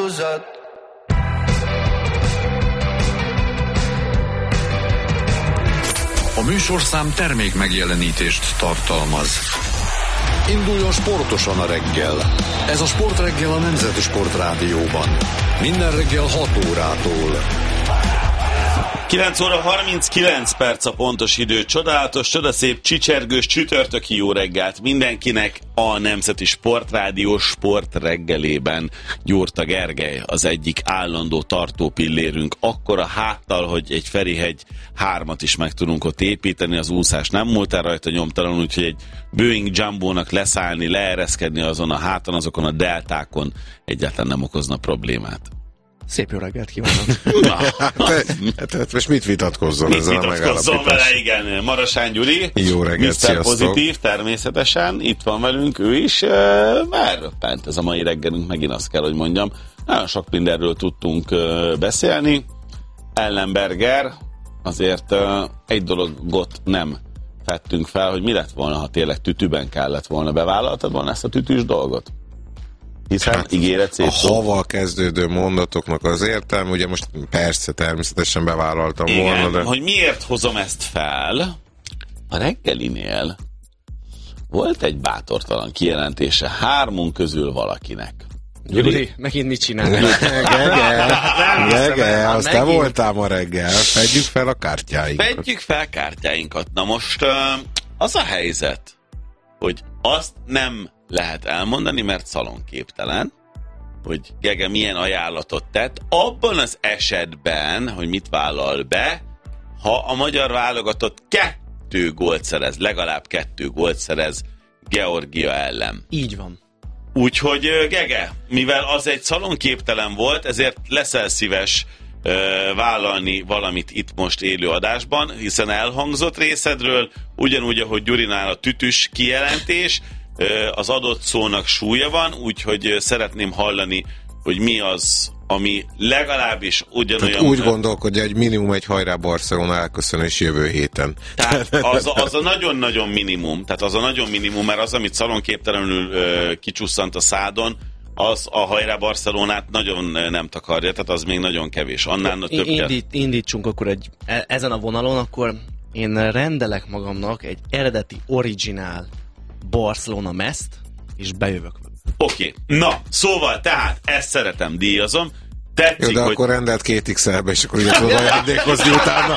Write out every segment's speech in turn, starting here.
hálózat. A műsorszám termék megjelenítést tartalmaz. Induljon sportosan a reggel. Ez a Sportreggel a Nemzeti Sportrádióban. Minden reggel 6 órától. 9 óra 39 perc a pontos idő. Csodálatos, csodaszép, csicsergős, csütörtöki jó reggelt mindenkinek a Nemzeti Sportrádió sportreggelében. Gyurta Gergely az egyik állandó tartópillérünk, akkora háttal, hogy egy Ferihegy 3-at is meg tudunk ott építeni, az úszás nem múlt el rajta nyomtalanul, úgyhogy egy Boeing Jumbo-nak leszállni, leereszkedni azon a háton, azokon a deltákon egyáltalán nem okozna problémát. Szép jó reggelt kívánok! Hát most mit vitatkozzon ezzel a megállapítással? Vele, igen. Marasán Gyuri, jó reggelt, Mr. Pozitív, természetesen, itt van velünk ő is, elröppent ez a mai reggelünk, megint azt kell, hogy mondjam. Nagyon sok mindenről tudtunk beszélni. Ellenberger, azért egy dologot nem tettünk fel, hogy mi lett volna, ha tényleg tütűben kellett volna. Bevállaltad volna ezt a tütűs dolgot? Hiszen hát, ígéret szép a haval kezdődő mondatoknak az értelme, ugye most persze természetesen bevállaltam igen, volna, de... hogy miért hozom ezt fel? A reggelinél volt egy bátortalan kijelentése 3 közül valakinek. Gyuri, megint mit csinál? Gege, azt te voltál ma reggel. Fedjük fel a kártyáinkat. Fedjük fel kártyáinkat. Na most az a helyzet, hogy azt nem lehet elmondani, mert szalonképtelen, hogy Gege milyen ajánlatot tett, abban az esetben, hogy mit vállal be, ha a magyar válogatott 2 gólt szerez, legalább 2 gólt szerez Georgia ellen. Így van. Úgyhogy Gege, mivel az egy szalonképtelen volt, ezért leszel szíves vállalni valamit itt most élő adásban, hiszen elhangzott részedről, ugyanúgy, ahogy Gyurinál a tütüs kijelentés, az adott szónak súlya van, úgyhogy szeretném hallani, hogy mi az, ami legalábbis ugyanolyan... Tehát úgy gondolkodja, hogy minimum egy hajrá Barcelona elköszönés jövő héten. Tehát az a nagyon-nagyon minimum, mert az, amit szalonképtelenül kicsusszant a szádon, az a hajrá Barcelonát nagyon nem takarja, tehát az még nagyon kevés. Annál több kell. Indítsunk akkor ezen a vonalon, akkor én rendelek magamnak egy eredeti originál Barcelona meszt, és bejövök. Oké. Na, szóval tehát ezt szeretem, díjazom. Tetszik, jó, de hogy... akkor rendelt 2 XL-be, és akkor ugye tudod ajándékozni utána.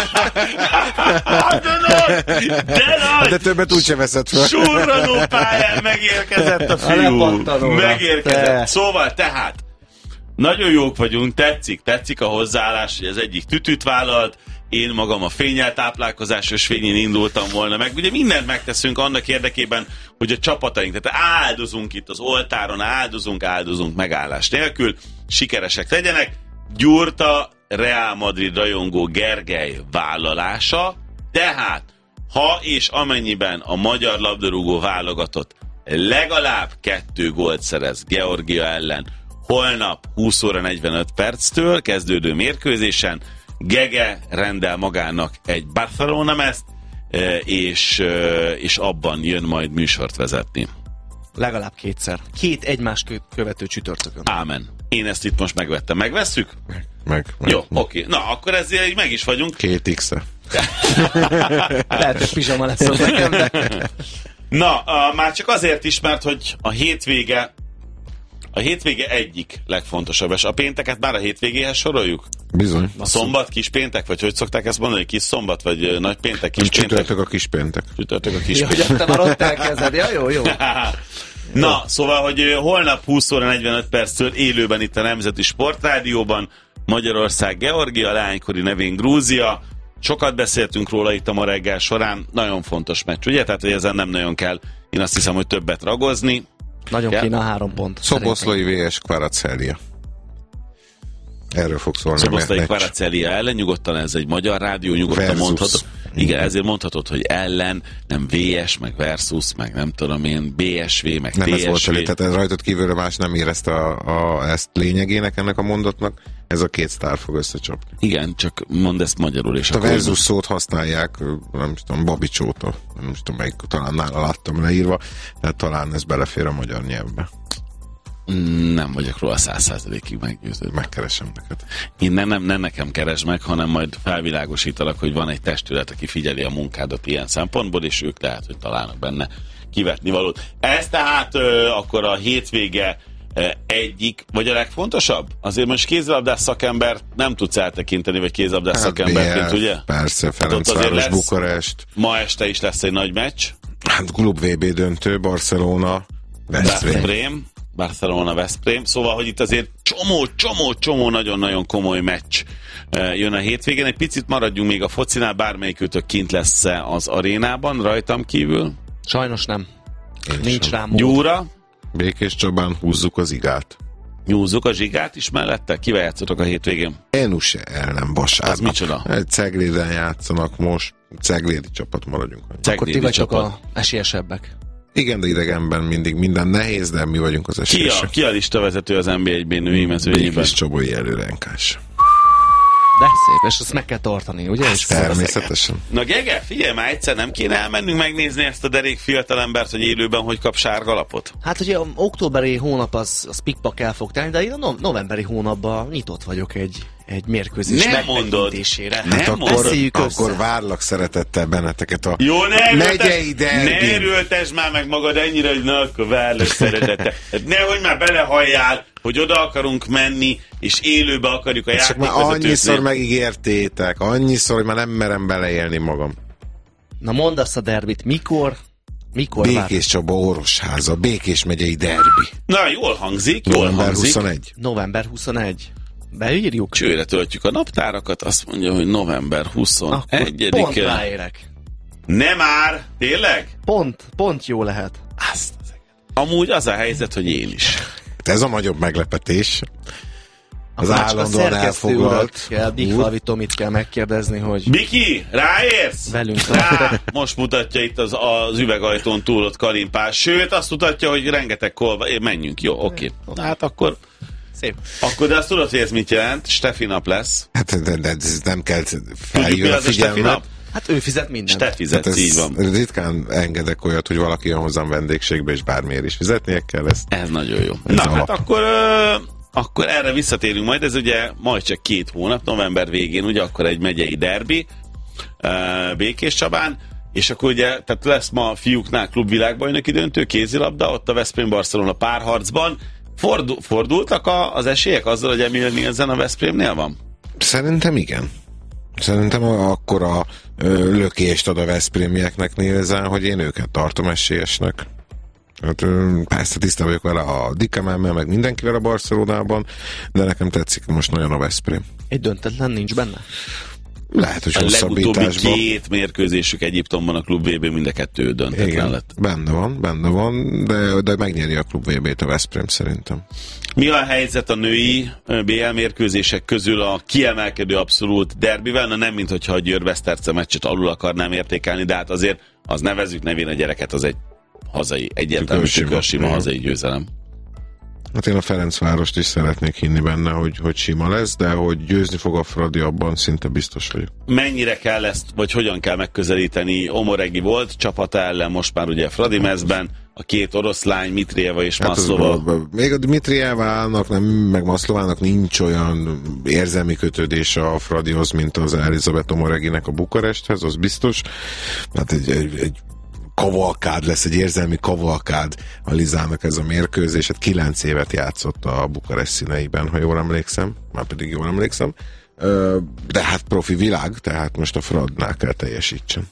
De nagy! De többet úgyse veszed fel. Surranó pályán megérkezett a fiú. Megérkezett. Szóval tehát, nagyon jók vagyunk, tetszik a hozzáállás, hogy az egyik tütüt vállalt, én magam a fénnyel táplálkozásos fényén indultam volna meg. Ugye mindent megteszünk annak érdekében, hogy a csapataink, tehát áldozunk itt az oltáron, áldozunk megállás nélkül, sikeresek legyenek. Gyurta Real Madrid rajongó Gergely vállalása, tehát ha és amennyiben a magyar labdarúgó válogatott legalább 2 gólt szerez Georgia ellen holnap 20 óra 45 perctől kezdődő mérkőzésen, Gege rendel magának egy Barcelona meszt, és abban jön majd műsort vezetni. Legalább 2-szer. 2 egymást követő csütörtökön. Ámen. Én ezt itt most megvettem. Megvesszük? Meg. Jó, oké. Na, akkor ezzel így meg is vagyunk. 2 X-e. Lehet, hogy pizsama lesz az nekem, de... Na, már csak azért is, mert hogy a hétvége egyik legfontosabb, és a pénteket már a hétvégéhez soroljuk? Bizony. A szombat, kis péntek, vagy hogy szokták ezt mondani, kis szombat, vagy nagy péntek, kis péntek? Csütörtök a kis péntek. Csütörtök a kis péntek. Ja, hogy te már ott elkezded. Ja, jó. Na, szóval, hogy holnap 20 óra 45 perctől élőben itt a Nemzeti Sportrádióban Magyarország, Georgia, leánykori nevén Grúzia. Sokat beszéltünk róla itt a ma reggel során, nagyon fontos meccs, ugye? Tehát, hogy ezen nem nagyon kell, én azt hiszem, hogy többet ragozni. Nagyon kéne a 3 pont. Szoboszlai vs. Kvaratskhelia. Erről fog szólni. Szoboszlai Kvaratskhelia ellen, nyugodtan ez egy magyar rádió, nyugodtan mondhatod. Igen, ezért mondhatod, hogy ellen, nem VS, meg versus, meg nem tudom én, BSV, meg nem TSV. Ez volt elég, tehát ez rajtad kívülre más nem érezte ezt lényegének ennek a mondatnak. Ez a 2 sztár fog összecsapni. Igen, csak mondd ezt magyarul. És a versus szót használják, nem tudom, Babicsóta, nem tudom melyik, talán nála láttam leírva, tehát talán ez belefér a magyar nyelvbe. Nem vagyok róla 100%-ig meggyőződve. Megkeresem neked. Én nem nekem keresd meg, hanem majd felvilágosítalak, hogy van egy testület, aki figyeli a munkádat ilyen szempontból, és ők lehet, hogy találnak benne kivetni valót. Ez tehát akkor a hétvége egyik, vagy a legfontosabb? Azért most kézilabdás szakember nem tudsz eltekinteni, vagy kézilabdás szakemberként, ugye? Persze, Ferencváros, Bukarest. Ma este is lesz egy nagy meccs. Hát klub VB döntő, Barcelona, Veszprém. Barcelona-Veszprém. Szóval, hogy itt azért csomó nagyon-nagyon komoly meccs jön a hétvégén. Egy picit maradjunk még a focinál, bármelyikőtök kint lesz az arénában, rajtam kívül? Sajnos nem. Nincs rám mód. Gyúra? Békés Csabán húzzuk az igát. Nyúzzuk a zsigát is mellette? Kivel játszotok a hétvégén? Enuse ellen vasárnap. Az micsoda? Egy Cegléden játszanak most. Ceglédi csapat maradjunk. Akkor ti vagytok a esélyesebbek. Igen, de idegenben mindig minden nehéz, de mi vagyunk az esélyesek. Ki a listavezető az NB1-ben női mezőnyében? Békés Csabai előrenkás. De szép, és azt meg kell tartani, ugye? És természetesen. Na Gege, figyelj már, egyszer nem kéne elmennünk megnézni ezt a derék fiatalembert, hogy élőben hogy kap sárgalapot? Hát ugye a októberi hónap az pikpak el fog tenni, de én a novemberi hónapban nyitott vagyok egy mérkőzés megtekintésére. Nem akkor várlak szeretettel benneteket a jó, megyei derbin. Ne erőltesd már meg magad ennyire, hogy na, akkor várlak szeretettel. Nehogy már belehalljál, hogy oda akarunk menni, és élőbe akarjuk a játékvezetőt. Már annyiszor megígértétek, annyiszor, hogy már nem merem beleélni magam. Na mondd azt a derbit, mikor Békés Csaba Orosháza, Békés megyei derbi. Na, jól hangzik, November 21. November 21. Beírjuk? Csőre töltjük a naptárakat, azt mondja, hogy november 21-e. Pont ráérek. Nem már, tényleg? Pont jó lehet. Amúgy az a helyzet, hogy én is. Ez a nagyobb meglepetés. Az állandóan elfoglalt. Bigfalvi Tomit kell megkérdezni, hogy... Biki, ráérsz? Velünk. Most mutatja itt az üvegajtón túl ott kalimpás. Sőt, azt mutatja, hogy rengeteg kolva. Menjünk, jó, oké. Hát akkor... Szép. Akkor de azt tudod, hogy ez mit jelent? Steffi nap lesz. Hát de ez nem kell felhívni a figyelmet. Hát ő fizet mindent. Te fizetsz, hát így van. Ritkán engedek olyat, hogy valaki jön hozzám vendégségbe, és bármiért is fizetnie kell ezt. Ez nagyon jó. Na, hát akkor erre visszatérünk majd. Ez ugye majd csak 2 hónap, november végén, ugye akkor egy megyei derbi Békés Csabán, és akkor ugye, tehát lesz ma a fiúknál klubvilágbajnoki döntő, kézilabda, ott a Veszprém-Barcelona párharcban. Fordultak az esélyek azzal, hogy Emil Nielsen a Veszprémnél van? Szerintem igen. Szerintem akkora lökést ad a veszprémieknek Nielsen, hogy én őket tartom esélyesnek. Hát, persze tisztán vagyok vele a Dikememmel, meg mindenkivel a Barcelonában, de nekem tetszik most nagyon a Veszprém. Egy döntetlen nincs benne? Lehet, hogy a hosszabbításban. legutóbbi 2 mérkőzésük Egyiptomban a Klub VB mind a 2 döntetlen igen, lett. Benne van, de megnyeri a Klub VB-t a Veszprém szerintem. Mi a helyzet a női BL mérkőzések közül a kiemelkedő abszolút derbivel? Na nem, mintha a Győr-Beszterce meccset alul akarnám értékelni, de hát azért az nevezzük nevén a gyereket, az egy hazai, egyértelmű sima hazai győzelem. Hát én a Ferencvárost is szeretnék hinni benne, hogy sima lesz, de hogy győzni fog a Fradi, abban szinte biztos vagyok. Mennyire kell ezt, vagy hogyan kell megközelíteni? Omoregi volt csapata ellen, most már ugye Fradi mezben, a 2 oroszlány, Mitrieva és Maszlova. Még a Mitrievának, meg Maszlovának nincs olyan érzelmi kötődése a Fradihoz, mint az Elizabeth Omoreginek a Bukaresthez, az biztos. Hát egy kavalkád lesz, egy érzelmi kavalkád a Lizának ez a mérkőzés. Hát 9 évet játszott a Bukarest színeiben, ha jól emlékszem. Már pedig jól emlékszem. De hát profi világ, tehát most a Fradnál kell teljesítsen.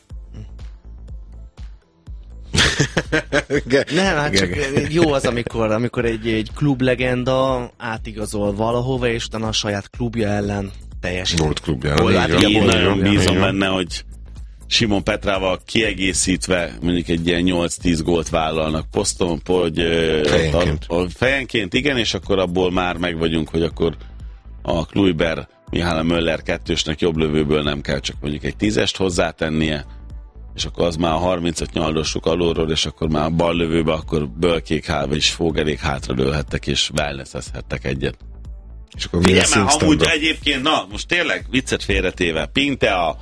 Nem, hát csak jó az, amikor egy klublegenda átigazol valahova, és utána a saját klubja ellen teljesít. Volt klubja ellen. Én nagyon bízom benne, hogy Simon Petrával kiegészítve mondjuk egy ilyen 8-10 gólt vállalnak poszton, hogy fejenként, igen, és akkor abból már megvagyunk, hogy akkor a Kluiber Mihály Möller 2-ösnek jobb lövőből nem kell csak mondjuk egy 10-est hozzátennie, és akkor az már a 35 nyaldossuk alulról, és akkor már a bal lövőbe akkor Bölkék és Fogerék hátra lőhettek, és wellnessezhettek egyet. És akkor figyelj már, amúgy egyébként, na, most tényleg viccet félretéve, Pintea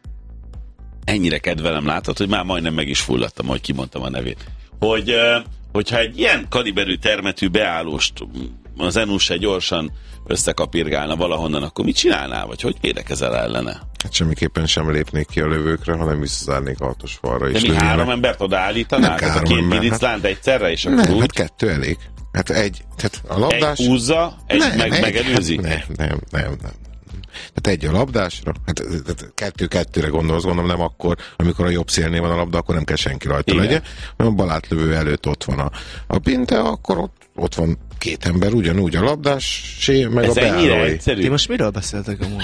ennyire kedvelem, látod, hogy már majdnem meg is fulladtam, ahogy kimondtam a nevét. hogyha egy ilyen kaliberű termetű beállóst az NU-se gyorsan összekapirgálna valahonnan, akkor mit csinálnál? Vagy hogy védekezel ellene? Hát semmiképpen sem lépnék ki a lövőkre, hanem visszazárnék a 6-os falra. De mi 3 embert odaállítanál? Tehát a 2 miniclánt egyszerre, és akkor nem, úgy? Hát 2 elég. Hát tehát a labdás... Egy húzza, megelőzi? Nem. Tehát egy a labdásra, hát 2-2-re gondolom, nem akkor, amikor a jobb szélnél van a labda, akkor nem kell senki rajta legyen, hanem a balátlövő előtt ott van a pinte, akkor ott van 2 ember, ugyanúgy a labdásé, meg ez a beállói. Ti most miről beszéltek amúgy?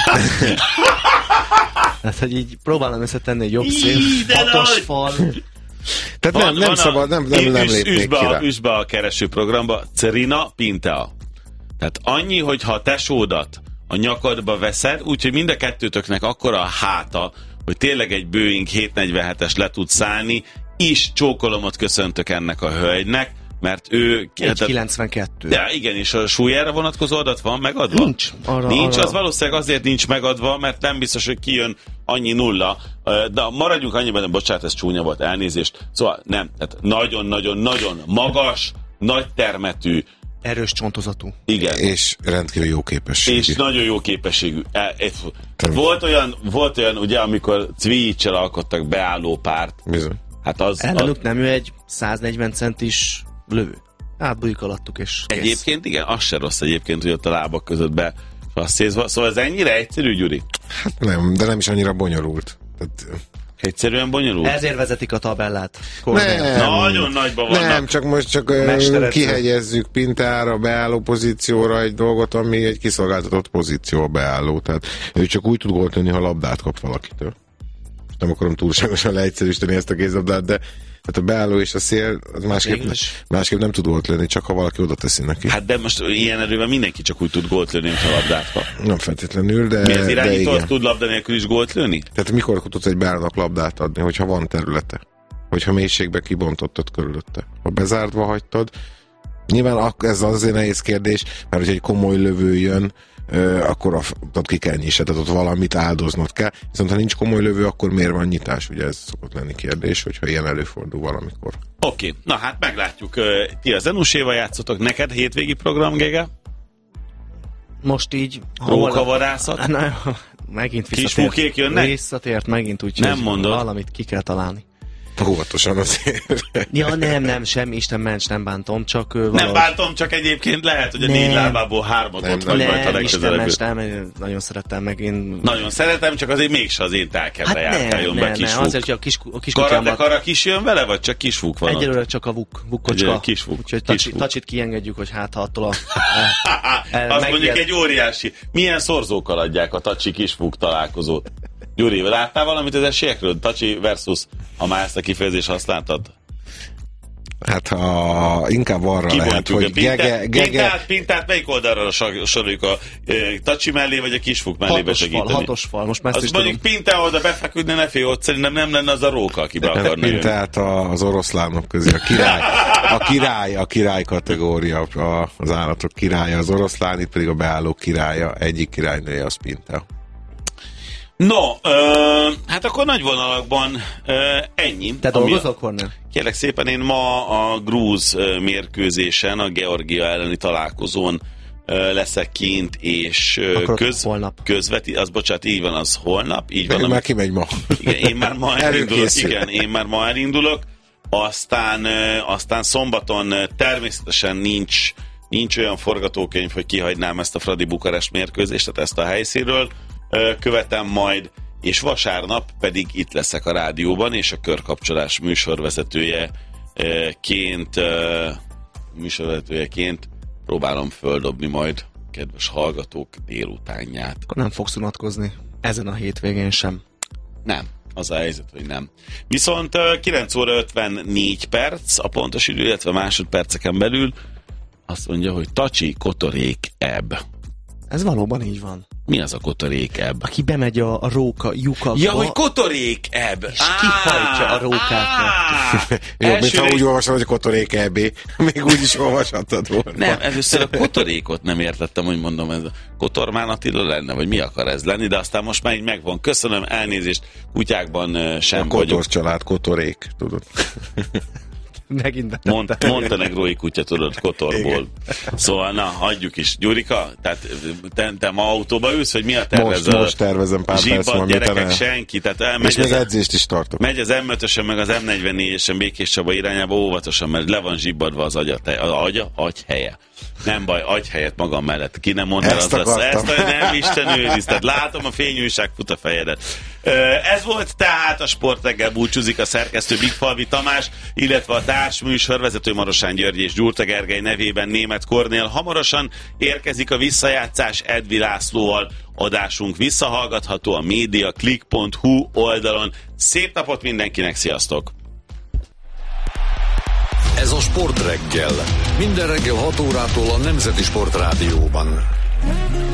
Hát, hogy így próbálom összetenni egy jobb szél, 6-os fal. Tehát nem szabad, nem lépnék ki rá. Üsd be a keresőprogramba, Cerina Pintea. Tehát annyi, hogyha a tesódat a nyakadba veszed, úgyhogy mind a kettőtöknek akkora a háta, hogy tényleg egy Boeing 747-es le tud szállni, is csókolomot köszöntök ennek a hölgynek, mert ő... 1,92. De igen, és a súlyára vonatkozó adat van megadva? Nincs. Nincs, az valószínűleg azért nincs megadva, mert nem biztos, hogy kijön annyi nulla. De maradjunk annyiban, bocsánat, ez csúnya volt, elnézést. Szóval nem, tehát nagyon-nagyon-nagyon magas, nagy termetű, erős csontozatú. Igen. És rendkívül jó képességű. És nagyon jó képességű. Volt olyan, ugye, amikor Cvijicsel alkottak beálló párt. Bizony. Hát az... Ellenük nem ő egy 140 centis lövő. Átbújik alattuk, és kész. Egyébként igen, az se rossz egyébként, hogy ott a lábak között be passzézva. Szóval ez ennyire egyszerű, Gyuri? Hát nem, de nem is annyira bonyolult. Tehát... Egyszerűen bonyolult? Ezért vezetik a tabellát. Nagyon nagyban vannak. Nem, csak kihegyezzük Pintára, beálló pozícióra egy dolgot, ami egy kiszolgáltatott pozíció a beálló. Tehát ő csak úgy tud gólt lőni, ha labdát kap valakitől. Nem akarom túlságosan leegyszerűsíteni ezt a kézlabdát, de hát a beálló és a szél az másképp nem tud gólt lőni, csak ha valaki oda teszi neki. Hát de most ilyen erőben mindenki csak úgy tud gólt lőni, ha labdát kap. Nem feltétlenül, de mi az irányító, az tud labda nélkül is gólt lőni? Tehát mikor tudsz egy beállónak labdát adni, hogyha van területe? Hogyha mélységbe kibontottad körülötte? Ha bezártva hagytad? Nyilván ez azért nehéz kérdés, mert hogyha egy komoly lövő jön, akkor ott ki kell nyisni, tehát ott valamit áldoznod kell. Viszont ha nincs komoly lövő, akkor miért van nyitás? Ugye ez szokott lenni kérdés, hogyha ilyen előfordul valamikor. Oké, na hát meglátjuk. Ti az NU-séval játszotok, neked hétvégi program, Gége? Most így... Rókavarászat? Megint Kisfúkék jönnek? Visszatért megint, úgy nem mondod. Valamit ki kell találni. Óvatosan azért. Ja, nem, semmi, Isten ments, nem bántom, csak valahogy... Nem bántom, csak egyébként lehet, hogy a 4 lábából 3-at ott vagy majd a legközelebb. Nem, nagyon szeretem meg én... Nagyon szeretem, csak azért mégse az én telkemre járkáljon be kisfúk. Azért, hogy a kiskutyámat... Karak is jön vele, vagy csak kisfúk van? Egyelőre csak a vukkocska. Kisfúk. Úgyhogy Tacsit kiengedjük, hogy hát ha attól az mondjuk egy óriási. Milyen szorzókkal adják a Tacsi kisfúk találkozót? Gyuri, láttál valamit az esélyekről? Tacsi versus, ha már ezt a kifejezést használtad? Hát ha inkább arra lehet, hogy Pintát melyik oldalra soroljuk, a Tacsi mellé, vagy a kisfúk mellé besegíteni? 6-os fal, most már ezt is mondjuk Pintá oda befeküdne, ne félj, ott szerintem nem lenne az a róka, aki be akarna jönni. Pintát az oroszlánok közé, a király kategória, az állatok királya, az oroszlán, itt pedig a beállók királya, egyik királynője az Pinta. No, hát akkor nagy vonalakban ennyi. Te dolgozol, Kornél? Kérlek szépen, én ma a grúz mérkőzésen, a Georgia elleni találkozón leszek kint, és közvetít, az bocsánat, így van, az holnap. Így van, már kimegy ma. Igen, én már ma elindulok. Aztán szombaton természetesen nincs olyan forgatókönyv, hogy kihagynám ezt a Fradi Bukarest mérkőzést, tehát ezt a helyszínről követem majd, és vasárnap pedig itt leszek a rádióban, és a Körkapcsolás műsorvezetőjeként próbálom földobni majd kedves hallgatók délutánját. Akkor nem fogsz unatkozni ezen a hétvégén sem. Nem, az a helyzet, hogy nem. Viszont 9 óra 54 perc a pontos idő, illetve másodperceken belül azt mondja, hogy Tacsi Kotorék ebb. Ez valóban így van. Mi az a kotorék ebb? Aki bemegy a róka lyukakba. Ja, hogy kotorék ebb. És kihajtja a rókákat. Jó, mintha úgy olvasod, hogy kotorék ebb. Még úgy is olvashattad volna. Nem, először a kotorékot nem értettem, hogy mondom, ez a Kotormán Attila lenne, vagy mi akar ez lenni, de aztán most már így megvan. Köszönöm, elnézést, kutyákban sem a vagyok. Kotor család, kotorék, tudod. Megint montenegrói kutya, tudod, Kotorból. Igen. Szóval, na, hagyjuk is. Gyurika, tehát te ma autóba ülsz, vagy mi a tervező? Most tervezem pár perc. Zsibbat gyerekek, senki. Tehát és még edzést is tartok. Megy az M5-ösen, meg az M44-esen Békés Csaba irányába óvatosan, mert le van zsibbadva az agyhelye. Nem baj, agyhelyet magam mellett. Ki nem mondta, ezt nem Isten őriz. Tehát látom, a fényújság fut a fejedet. Ez volt tehát a Sportreggel, búcsúzik a szerkesztő Bigfalvi Tamás, illetve a társműsorvezető Marosán György és Gyurta Gergely nevében Németh Kornél. Hamarosan érkezik a visszajátszás Edvi Lászlóval. Adásunk visszahallgatható a mediaclick.hu oldalon. Szép napot mindenkinek, sziasztok! Ez a Sportreggel. Minden reggel 6 órától a Nemzeti Sportrádióban.